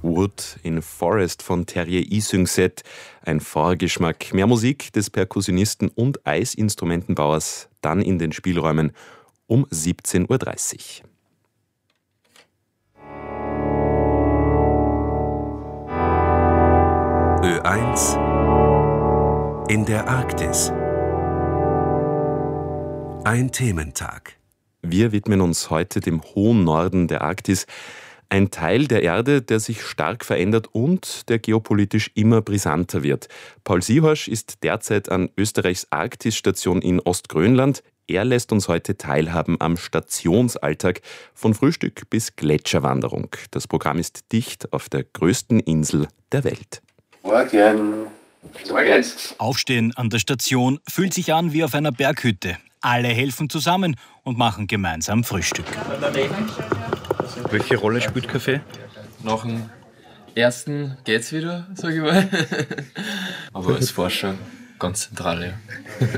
Wood in Forest von Terje Isungset. Ein Vorgeschmack. Mehr Musik des Perkussionisten und Eisinstrumentenbauers dann in den Spielräumen um 17.30 Uhr. Ö1 in der Arktis. Ein Thementag. Wir widmen uns heute dem hohen Norden der Arktis. Ein Teil der Erde, der sich stark verändert und der geopolitisch immer brisanter wird. Paul Siehorsch ist derzeit an Österreichs Arktis-Station in Ostgrönland. Er lässt uns heute teilhaben am Stationsalltag von Frühstück bis Gletscherwanderung. Das Programm ist dicht auf der größten Insel der Welt. Morgen. Aufstehen an der Station fühlt sich an wie auf einer Berghütte. Alle helfen zusammen und machen gemeinsam Frühstück. Welche Rolle spielt Kaffee? Nach dem ersten geht's wieder, sag ich mal. Aber als Forscher ganz zentral, ja.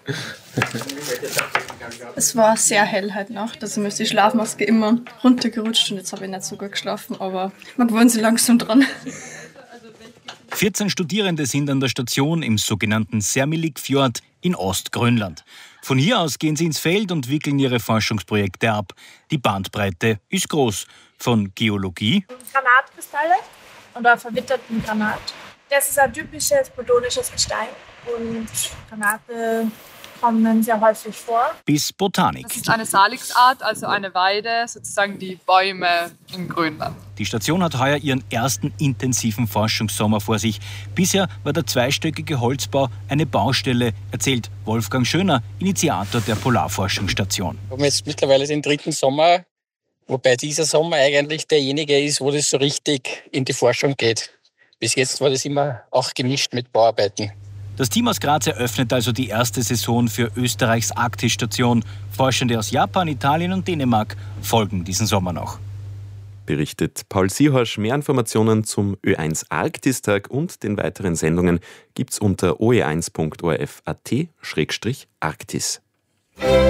Es war sehr hell heute Nacht, also mir ist die Schlafmaske immer runtergerutscht und jetzt habe ich nicht so gut geschlafen, aber man gewöhnt sich langsam dran. 14 Studierende sind an der Station im sogenannten Sermelikfjord in Ostgrönland. Von hier aus gehen sie ins Feld und wickeln ihre Forschungsprojekte ab. Die Bandbreite ist groß. Von Geologie, Granatkristalle oder verwitterten Granat. Das ist ein typisches plutonisch Gestein und Granate kommen sehr häufig vor. bis Botanik. Das ist eine Salixart, also eine Weide, sozusagen die Bäume in Grönland. Die Station hat heuer ihren ersten intensiven Forschungssommer vor sich. Bisher war der zweistöckige Holzbau eine Baustelle, erzählt Wolfgang Schöner, Initiator der Polarforschungsstation. Wir haben jetzt mittlerweile den 3. Sommer, wobei dieser Sommer eigentlich derjenige ist, wo das so richtig in die Forschung geht. Bis jetzt war das immer auch gemischt mit Bauarbeiten. Das Team aus Graz eröffnet also die erste Saison für Österreichs Arktis-Station. Forschende aus Japan, Italien und Dänemark folgen diesen Sommer noch. Berichtet Paul Siehorsch. Mehr Informationen zum Ö1 Arktistag und den weiteren Sendungen gibt's unter oe1.orf.at/arktis.